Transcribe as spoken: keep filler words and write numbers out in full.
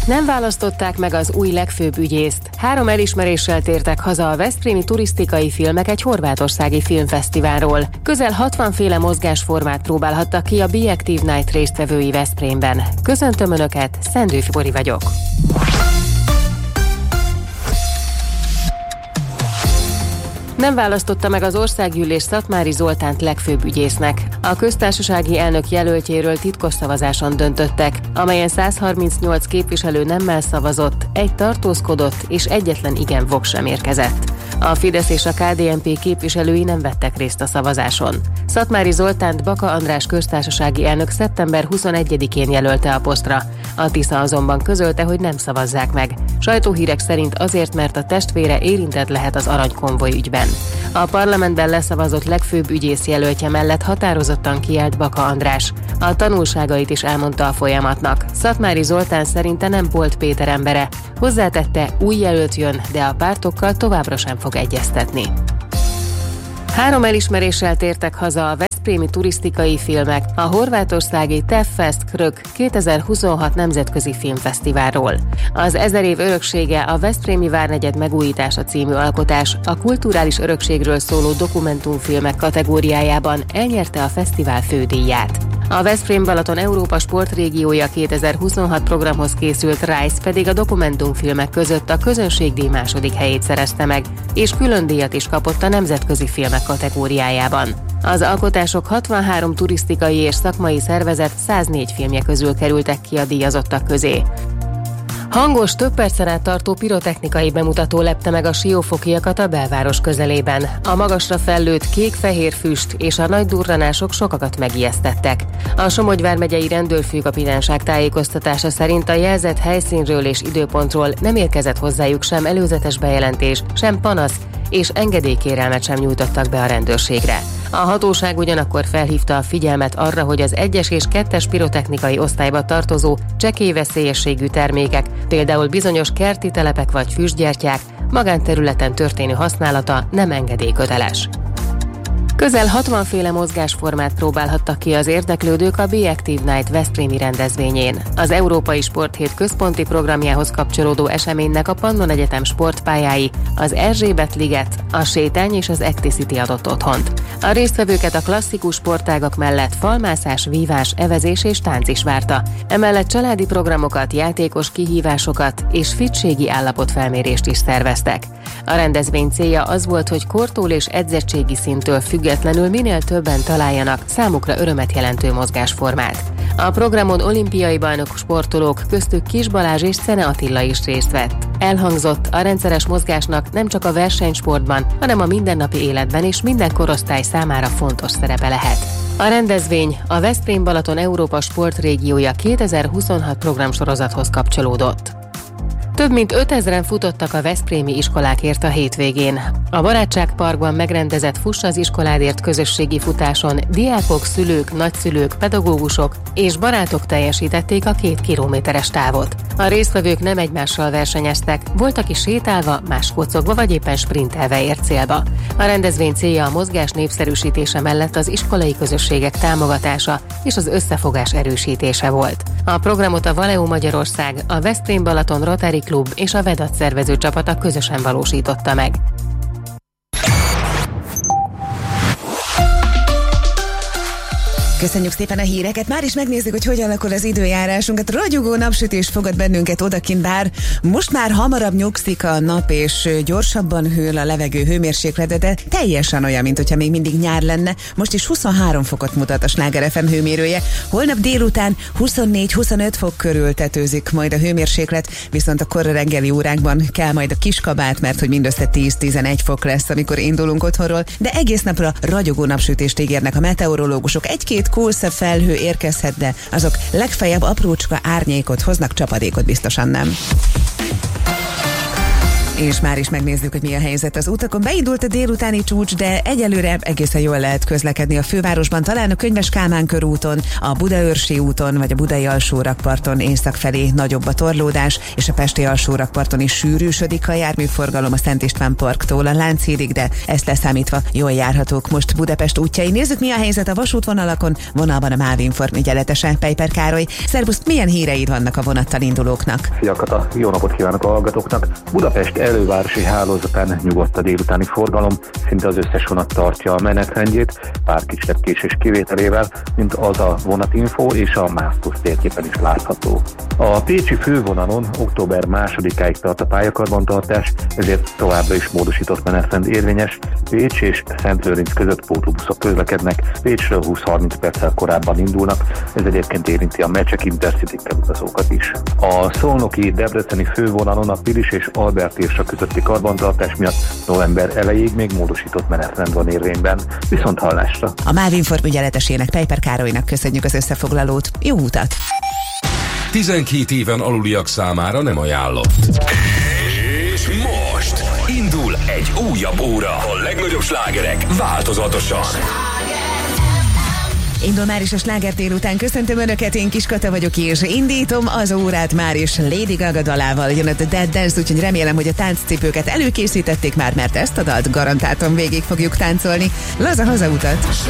Nem választották meg az új legfőbb ügyészt. Három elismeréssel tértek haza a veszprémi turisztikai filmek egy horvátországi filmfesztiválról. Közel hatvan féle mozgásformát próbálhattak ki a Be Active Night résztvevői Veszprémben. Köszöntöm Önöket, Szendőfi Bori vagyok. Nem választotta meg az országgyűlés Szatmári Zoltánt legfőbb ügyésznek. A köztársasági elnök jelöltjéről titkos szavazáson döntöttek, amelyen száz harmincnyolc képviselő nemmel szavazott, egy tartózkodott és egyetlen igen voks sem érkezett. A Fidesz és a ká dé en pé képviselői nem vettek részt a szavazáson. Szatmári Zoltánt Baka András köztársasági elnök szeptember huszonegyedikén jelölte a posztra. A Tisza azonban közölte, hogy nem szavazzák meg. Sajtóhírek szerint azért, mert a testvére érintett lehet az aranykonvoj ügyben. A parlamentben leszavazott legfőbb ügyész jelöltje mellett határozottan kiállt Baka András. A tanulságait is elmondta a folyamatnak. Szatmári Zoltán szerinte nem Polt Péter embere. Hozzátette, új jelölt jön, de a pártokkal továbbra sem fog egyeztetni. Három elismeréssel tértek haza a veszprémi turisztikai filmek a horvátországi TEF-Fest Krök kétezer-huszonhat nemzetközi filmfesztiválról. Az ezer év öröksége a Veszprémi Várnegyed megújítása című alkotás a kulturális örökségről szóló dokumentumfilmek kategóriájában elnyerte a fesztivál fődíját. A Veszprém-Balaton Európa sportrégiója kétezer-huszonhat programhoz készült Rise pedig a dokumentumfilmek között a közönségdíj második helyét szerezte meg, és külön díjat is kapott a nemzetközi filmek kategóriájában. Az alkotások hatvanhárom turisztikai és szakmai szervezet száznégy filmje közül kerültek ki a díjazottak közé. Hangos, több percen át tartó pirotechnikai bemutató lepte meg a siófokiakat a belváros közelében. A magasra fellőtt kék-fehér füst és a nagy durranások sokakat megijesztettek. A Somogy vármegyei rendőrfőkapitányság tájékoztatása szerint a jelzett helyszínről és időpontról nem érkezett hozzájuk sem előzetes bejelentés, sem panasz, és engedélykérelmet sem nyújtottak be a rendőrségre. A hatóság ugyanakkor felhívta a figyelmet arra, hogy az egyes és kettes pirotechnikai osztályba tartozó csekély veszélyességű termékek, például bizonyos kerti telepek vagy füstgyertyák, magánterületen történő használata nem engedélyköteles. Közel hatvan féle mozgásformát próbálhattak ki az érdeklődők a Be Active Night veszprémi rendezvényén. Az Európai Sporthét központi programjához kapcsolódó eseménynek a Pannon Egyetem sportpályái, az Erzsébet liget, a sétány és az Acticity adott otthont. A résztvevőket a klasszikus sportágak mellett falmászás, vívás, evezés és tánc is várta. Emellett családi programokat, játékos kihívásokat és fitségi állapotfelmérést is szerveztek. A rendezvény célja az volt, hogy kortól és edzettségi szinttől függetlenül minél többen találjanak számukra örömet jelentő mozgásformát. A programon olimpiai bajnok sportolók, köztük Kis Balázs és Szene Attila is részt vett. Elhangzott, a rendszeres mozgásnak nem csak a versenysportban, hanem a mindennapi életben és minden korosztály számára fontos szerepe lehet. A rendezvény a Veszprém-Balaton Európa sportrégiója kétezer-huszonhat programsorozathoz kapcsolódott. Több mint ötezren futottak a veszprémi iskolákért a hétvégén. A Barátságparkban megrendezett Fuss az iskoládért közösségi futáson diákok, szülők, nagyszülők, pedagógusok és barátok teljesítették a két kilométeres távot. A résztvevők nem egymással versenyeztek, volt, aki sétálva, más kocogva vagy éppen sprintelve ért célba. A rendezvény célja a mozgás népszerűsítése mellett az iskolai közösségek támogatása és az összefogás erősítése volt. A programot a Valeo Magyarország, a Veszprém-Balaton Rotary Klub és a Vedat szervező csapata közösen valósította meg. Köszönjük szépen a híreket, már is megnézzük, hogy hogyan alakul az időjárásunkat. Ragyogó napsütés fogad bennünket odakint, bár most már hamarabb nyugszik a nap, és gyorsabban hűl a levegő hőmérséklete, de teljesen olyan, mint hogyha még mindig nyár lenne. Most is huszonhárom fokot mutat a Sláger ef em hőmérője. Holnap délután huszonnégy-huszonöt fok körül tetőzik majd a hőmérséklet, viszont a kora reggeli órákban kell majd a kiskabát, mert hogy mindössze tíz-tizenegy fok lesz, amikor indulunk otthonról, de egész napra ragyogó napsütést ígérnek a meteorológusok. Egy-két kószabb felhő érkezhet, de azok legfeljebb aprócska árnyékot hoznak, csapadékot biztosan nem. És már is megnézzük, hogy mi a helyzet az utakon. Beindult a délutáni csúcs, de egyelőre egészen jól lehet közlekedni a fővárosban, talán a Könyves Kálmán körúton, a Budaörsi úton vagy a Budai alsórakparton észak felé nagyobb a torlódás, és a Pesti alsórakparton is sűrűsödik a járműforgalom a Szent István Parktól a Lánchídig, de ezt leszámítva jól járhatók most Budapest útjai. Nézzük, mi a helyzet a vasútvonalakon. Vonalban a Mávinform ügyeletese, Peiper Károly. Szerbusz, milyen híreid vannak a vonattal indulóknak? Szia Kata, jó napot kívánok a hallgatóknak! Budapest elővárosi hálózatán nyugodt a délutáni forgalom, szinte az összes vonat tartja a menetrendjét, pár kisebb késés kivételével, mint az a vonatinfo és a Másztusz térképen is látható. A pécsi fővonalon október másodikáig tart a pályakarbantartás, ezért továbbra is módosított menetrend érvényes. Pécs és Szentlőrinc között pótlóbuszok közlekednek, Pécsről húsz-harminc perccel korábban indulnak, ez egyébként érinti a Mecsek Intercity-kkel utazókat is. A szolnoki debreceni fővonalon a Pilis és Albert Érsa közötti karbantartás miatt november elejéig még módosított menetrend van érvényben. Viszont hallásra! A Mávinform ügyeletesének, Peiper Károlynak köszönjük az összefoglalót. Jó utat! tizenkét éven aluliak számára nem ajánlott. És most indul egy újabb óra. A legnagyobb slágerek változatosan. Indul már is a sláger délután. Köszöntöm Önöket, én Kis Kata vagyok, és indítom az órát már is Lady Gaga dalával. Jön a The Dead Dance, úgyhogy remélem, hogy a tánccipőket előkészítették már, mert ezt a dalt garantáltan végig fogjuk táncolni. Laza hazautat!